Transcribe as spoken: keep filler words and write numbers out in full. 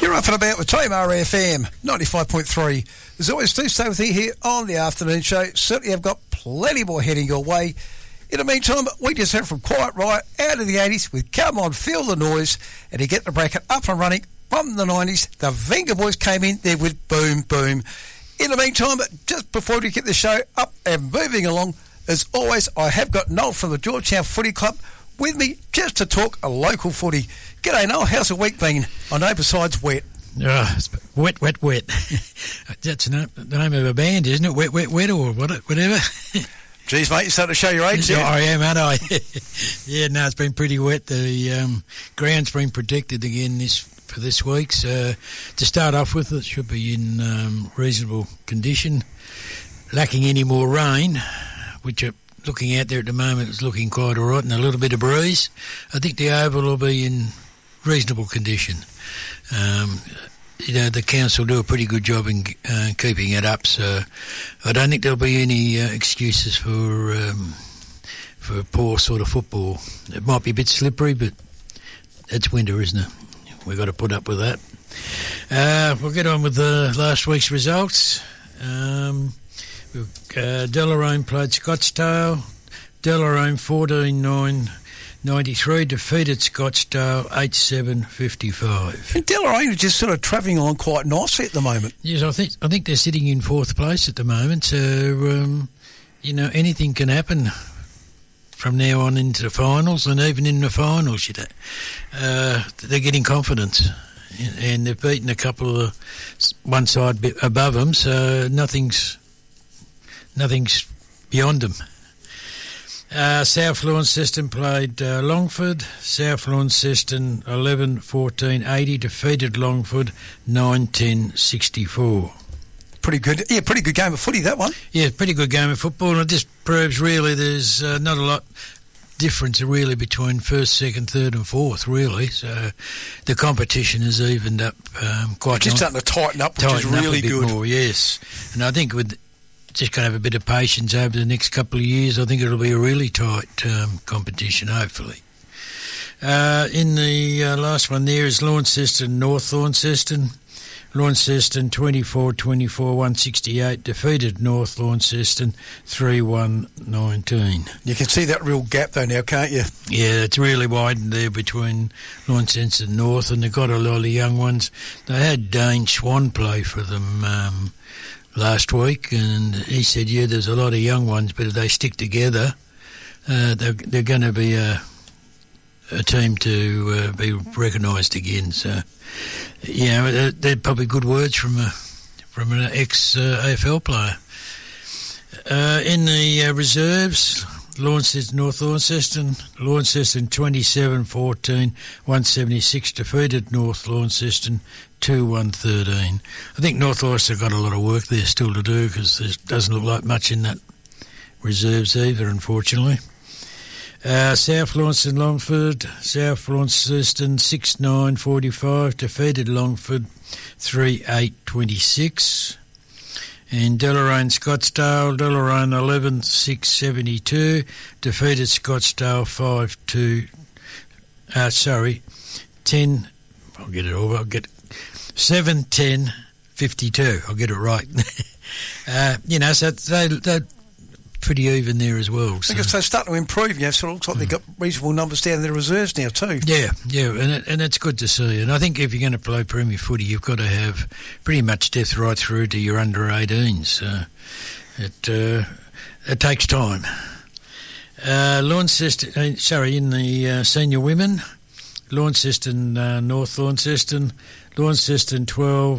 You're up and about with Time R F M ninety-five point three. As always, do stay with you here on the afternoon show. Certainly I've got plenty more heading your way. In the meantime, we just heard from Quiet Riot out of the eighties with Come On, Feel the Noise. And to get the bracket up and running from the nineties, the Venga Boys came in there with Boom Boom. In the meantime, just before we get the show up and moving along, as always, I have got Noel from the Georgetown Footy Club with me just to talk a local footy. G'day, Noel. How's the week been? I know besides wet. Oh, it's wet, wet, wet. That's the name of a band, isn't it? Wet, wet, wet, or whatever. Geez, mate, you're starting to show your age. Yeah, I am, aren't I? Yeah, no, it's been pretty wet. The um, ground's been protected again this for this week. So to start off with, it should be in um, reasonable condition, lacking any more rain, which are looking out there at the moment is looking quite all right, and a little bit of breeze. I think the oval will be in reasonable condition. Um, you know, the council do a pretty good job in uh, keeping it up, so I don't think there'll be any uh, excuses for um, for poor sort of football. It might be a bit slippery, but it's winter, isn't it? We've got to put up with that. Uh, we'll get on with the last week's results. Um, Uh, Deloraine played Scottsdale. Deloraine fourteen nine ninety-three defeated Scottsdale eight seven fifty-five. And Deloraine are just sort of travelling along quite nicely at the moment. Yes, I think I think they're sitting in fourth place at the moment. So um, you know, anything can happen from now on into the finals, and even in the finals, you know, uh, they're getting confidence. And they've beaten a couple of one side above them, so nothing's. Nothing's beyond them. Uh, South Launceston played uh, Longford. South Launceston eleven fourteen eighty defeated Longford nine ten sixty-four. Pretty good. Yeah, pretty good game of footy, that one. Yeah, pretty good game of football, and it just proves really there's uh, not a lot difference really between first, second, third and fourth, really. So the competition has evened up um, quite. It's just starting to tighten up, which tighten is really up a bit good. More, yes. And I think with just going to have a bit of patience over the next couple of years, I think it'll be a really tight um, competition, hopefully. Uh, in the uh, last one there is Launceston, North Launceston. Launceston twenty-four twenty-four one sixty-eight defeated North Launceston three one nineteen. You can see that real gap though now, can't you? Yeah, it's really widened there between Launceston and North, and they've got a lot of young ones. They had Dane Swan play for them um, last week, and he said, yeah, there's a lot of young ones, but if they stick together, uh, they're, they're going to be a, a team to uh, be recognised again. So, yeah, they're, they're probably good words from a from an ex-A F L player. Uh, in the uh, reserves, Launceston, North Launceston, Launceston twenty-seven fourteen one seventy-six defeated North Launceston two one thirteen. I think North Launceston got a lot of work there still to do, because there doesn't look like much in that reserves either, unfortunately. Uh, South Launceston, Longford, South Launceston six nine forty-five defeated Longford three eight twenty-six. And Deloraine, Scottsdale, Deloraine eleven six seventy-two defeated Scottsdale five two. Uh, sorry, ten. I'll get it over. I'll get seven ten fifty-two. I'll get it right. uh, you know, so they they're pretty even there as well. So. I think they're starting to improve. You know, so it looks like mm. they've got reasonable numbers down in their reserves now too. Yeah, yeah, and it, and it's good to see. And I think if you're going to play Premier Footy, you've got to have pretty much depth right through to your under eighteens. So it uh, it takes time. Uh, Launceston, uh, sorry, in the uh, senior women, Launceston, uh, North Launceston, Launceston twelve,